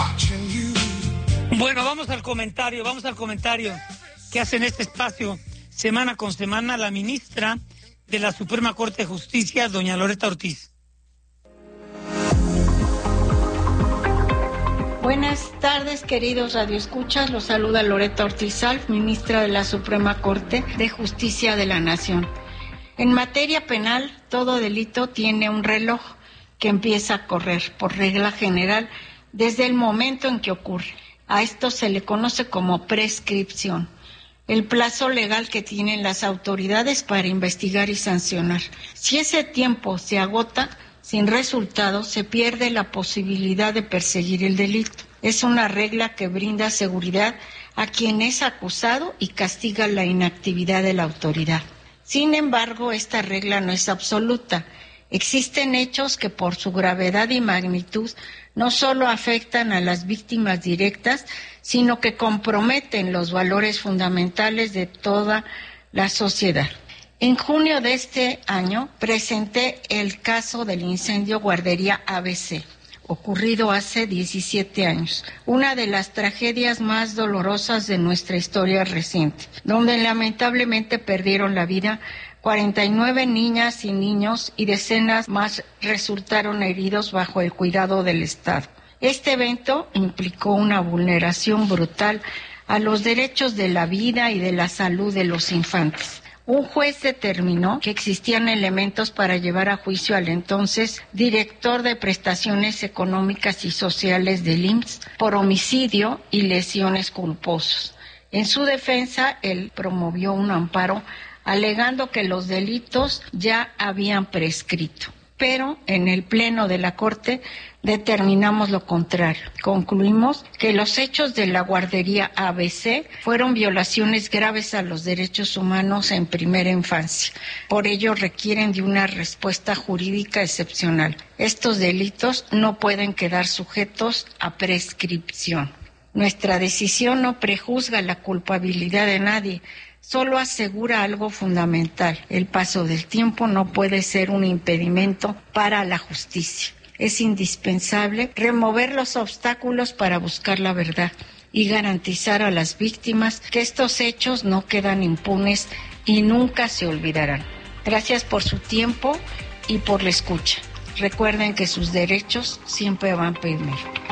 Bueno, vamos al comentario que hace en este espacio semana con semana la ministra de la Suprema Corte de Justicia, doña Loretta Ortiz. Buenas tardes, queridos radioescuchas. Los saluda Loretta Ortiz Salf, ministra de la Suprema Corte de Justicia de la Nación. En materia penal, todo delito tiene un reloj que empieza a correr, por regla general, desde el momento en que ocurre. A esto se le conoce como prescripción, el plazo legal que tienen las autoridades para investigar y sancionar. Si ese tiempo se agota sin resultado, se pierde la posibilidad de perseguir el delito. Es una regla que brinda seguridad a quien es acusado y castiga la inactividad de la autoridad. Sin embargo, esta regla no es absoluta. Existen hechos que por su gravedad y magnitud no solo afectan a las víctimas directas, sino que comprometen los valores fundamentales de toda la sociedad. En junio de este año presenté el caso del incendio Guardería ABC, ocurrido hace 17 años, una de las tragedias más dolorosas de nuestra historia reciente, donde lamentablemente perdieron la vida 49 niñas y niños y decenas más resultaron heridos bajo el cuidado del Estado. Este evento implicó una vulneración brutal a los derechos de la vida y de la salud de los infantes. Un juez determinó que existían elementos para llevar a juicio al entonces director de Prestaciones Económicas y Sociales del IMSS por homicidio y lesiones culposos. En su defensa, él promovió un amparo alegando que los delitos ya habían prescrito. Pero en el Pleno de la Corte determinamos lo contrario. Concluimos que los hechos de la guardería ABC fueron violaciones graves a los derechos humanos en primera infancia. Por ello requieren de una respuesta jurídica excepcional. Estos delitos no pueden quedar sujetos a prescripción. Nuestra decisión no prejuzga la culpabilidad de nadie, solo asegura algo fundamental: el paso del tiempo no puede ser un impedimento para la justicia. Es indispensable remover los obstáculos para buscar la verdad y garantizar a las víctimas que estos hechos no quedan impunes y nunca se olvidarán. Gracias por su tiempo y por la escucha. Recuerden que sus derechos siempre van primero.